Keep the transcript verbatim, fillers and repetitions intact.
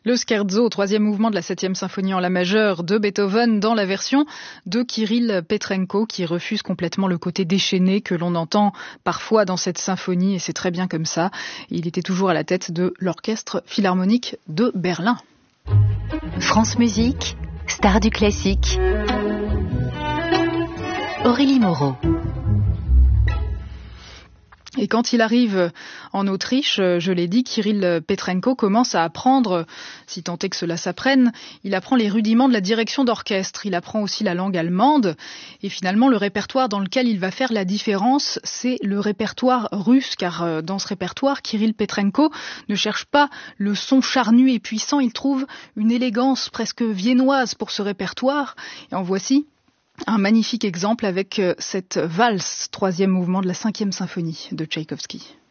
Le scherzo, troisième mouvement de la septième symphonie en la majeure de Beethoven dans la version de Kirill Petrenko qui refuse complètement le côté déchaîné que l'on entend parfois dans cette symphonie et c'est très bien comme ça. Il était toujours à la tête de l'Orchestre Philharmonique de Berlin. France Musique, star du classique. Aurélie Moreau. Et quand il arrive en Autriche, je l'ai dit, Kirill Petrenko commence à apprendre, si tant est que cela s'apprenne, il apprend les rudiments de la direction d'orchestre, il apprend aussi la langue allemande, et finalement le répertoire dans lequel il va faire la différence, c'est le répertoire russe, car dans ce répertoire, Kirill Petrenko ne cherche pas le son charnu et puissant, il trouve une élégance presque viennoise pour ce répertoire, et en voici un magnifique exemple avec cette valse, troisième mouvement de la cinquième symphonie de Tchaïkovski.